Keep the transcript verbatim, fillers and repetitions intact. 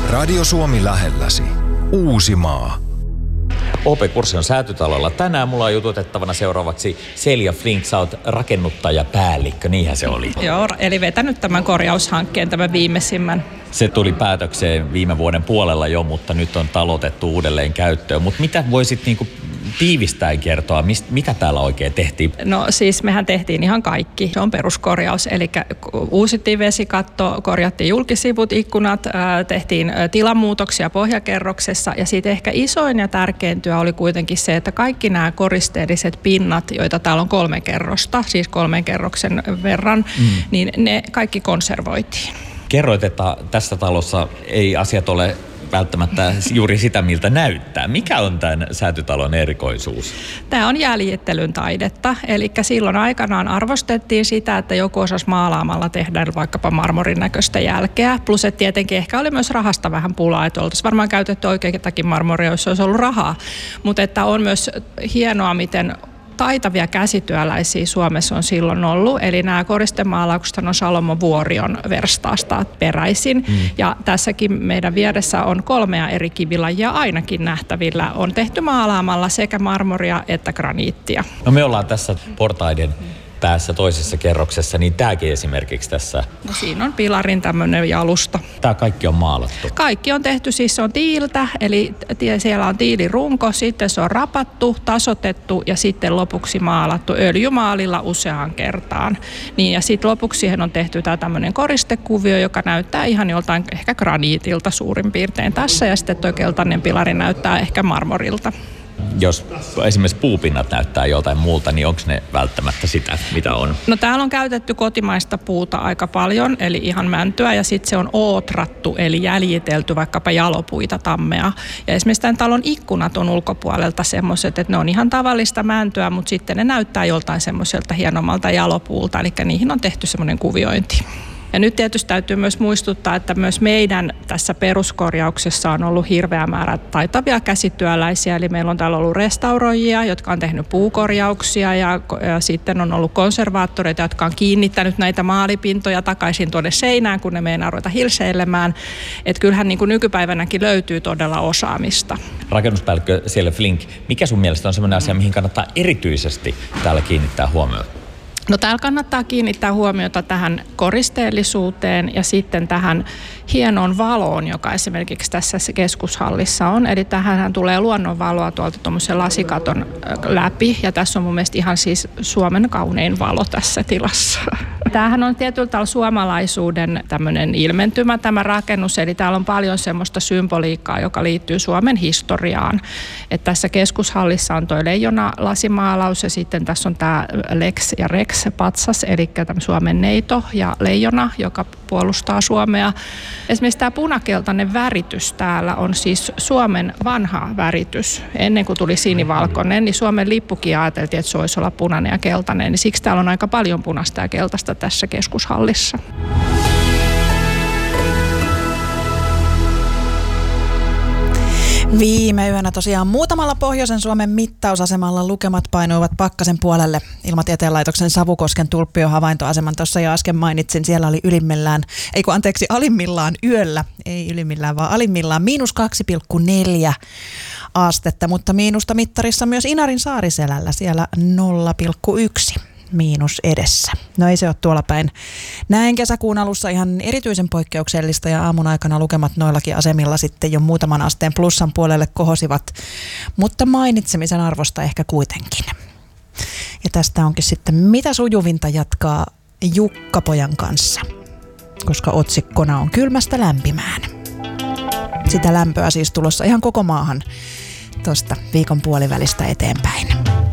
Radio Suomi lähelläsi. Uusimaa. O P-kurssi on Säätytalolla. Tänään mulla on jututettavana seuraavaksi Celia Flink, sä oot rakennuttajapäällikkö, niinhän se oli. Joo, eli vetänyt tämän korjaushankkeen, tämän viimeisimmän. Se tuli päätökseen viime vuoden puolella jo, mutta nyt on talotettu uudelleen käyttöön. Mutta mitä voisit niinku tiivistäen kertoa, mist, mitä täällä oikein tehtiin? No siis mehän tehtiin ihan kaikki. Se on peruskorjaus, eli uusittiin vesikatto, korjattiin julkisivut, ikkunat, ää, tehtiin tilamuutoksia pohjakerroksessa ja sitten ehkä isoin ja tärkein työ oli kuitenkin se, että kaikki nämä koristeelliset pinnat, joita täällä on kolme kerrosta, siis kolmen kerroksen verran, mm. niin ne kaikki konservoitiin. Kerroit, että tässä talossa ei asiat ole välttämättä juuri sitä, miltä näyttää. Mikä on tämän Säätytalon erikoisuus? Tämä on jäljittelyn taidetta. Eli silloin aikanaan arvostettiin sitä, että joku osasi maalaamalla tehdä vaikkapa marmorin näköistä jälkeä. Plus, että tietenkin ehkä oli myös rahasta vähän pulaa, että oltaisiin varmaan käytetty oikeitakin marmoria, jos olisi ollut rahaa. Mutta että on myös hienoa, miten taitavia käsityöläisiä Suomessa on silloin ollut. Eli nämä koristemaalaukset on Salomon Vuorion verstaasta peräisin. Mm. Ja tässäkin meidän vieressä on kolmea eri kivilajia ainakin nähtävillä. On tehty maalaamalla sekä marmoria että graniittia. No me ollaan tässä portaiden päässä toisessa kerroksessa, niin tämäkin esimerkiksi tässä. No siinä on pilarin tämmöinen jalusta. Tämä kaikki on maalattu? Kaikki on tehty, siis se on tiiltä, eli siellä on tiilirunko, sitten se on rapattu, tasotettu ja sitten lopuksi maalattu öljymaalilla useaan kertaan. Niin, ja sitten lopuksi siihen on tehty tämä tämmöinen koristekuvio, joka näyttää ihan joltain ehkä graniitilta suurin piirtein tässä ja sitten tuo keltainen pilari näyttää ehkä marmorilta. Jos esimerkiksi puupinnat näyttää jotain muulta, niin onko ne välttämättä sitä, mitä on? No täällä on käytetty kotimaista puuta aika paljon, eli ihan mäntyä, ja sitten se on ootrattu, eli jäljitelty vaikkapa jalopuita, tammea. Ja esimerkiksi tämän talon ikkunat on ulkopuolelta semmoiset, että ne on ihan tavallista mäntyä, mutta sitten ne näyttää joltain semmoiselta hienommalta jalopuulta, eli niihin on tehty semmoinen kuviointi. Ja nyt tietysti täytyy myös muistuttaa, että myös meidän tässä peruskorjauksessa on ollut hirveä määrä taitavia käsityöläisiä. Eli meillä on täällä ollut restauroijia, jotka on tehnyt puukorjauksia ja, ja sitten on ollut konservaattoreita, jotka on kiinnittänyt näitä maalipintoja takaisin tuonne seinään, kun ne meinaa ruveta hilseilemään. Että kyllähän niin kuin nykypäivänäkin löytyy todella osaamista. Rakennuspäällikkö Celia Flink, mikä sun mielestä on sellainen asia, mihin kannattaa erityisesti täällä kiinnittää huomioon? No täällä kannattaa kiinnittää huomiota tähän koristeellisuuteen ja sitten tähän hienoon valoon, joka esimerkiksi tässä keskushallissa on. Eli tähän tulee luonnonvaloa tuolta tuommoisen lasikaton läpi ja tässä on mun mielestä ihan siis Suomen kaunein valo tässä tilassa. Tämähän on tietyllä tavalla suomalaisuuden tämmöinen ilmentymä tämä rakennus, eli täällä on paljon semmoista symboliikkaa, joka liittyy Suomen historiaan. Että tässä keskushallissa on tuo leijona lasimaalaus ja sitten tässä on tämä Lex ja Rex patsas, eli tämä Suomen neito ja leijona, joka puolustaa Suomea. Esimerkiksi tämä punakeltainen väritys täällä on siis Suomen vanha väritys. Ennen kuin tuli sinivalkoinen, niin Suomen lippukin ajateltiin, että se olisi olla punainen ja keltainen. Niin siksi täällä on aika paljon punaista ja keltaista tässä keskushallissa. Viime yönä tosiaan muutamalla pohjoisen Suomen mittausasemalla lukemat painuivat pakkasen puolelle. Ilmatieteen laitoksen Savukosken tulppiohavaintoaseman tuossa jo äsken mainitsin. Siellä oli ylimmillään, ei kun anteeksi, alimmillaan yöllä, ei ylimmillään vaan alimmillaan, miinus kaksi pilkku neljä astetta, mutta miinusta mittarissa myös Inarin Saariselällä siellä nolla pilkku yksi. Miinus edessä. No ei se ole tuolla päin. Näin kesäkuun alussa ihan erityisen poikkeuksellista ja aamun aikana lukemat noillakin asemilla sitten jo muutaman asteen plussan puolelle kohosivat, mutta mainitsemisen arvosta ehkä kuitenkin. Ja tästä onkin sitten mitä sujuvinta jatkaa Jukka-pojan kanssa, koska otsikkona on kylmästä lämpimään. Sitä lämpöä siis tulossa ihan koko maahan tuosta viikon puolivälistä eteenpäin.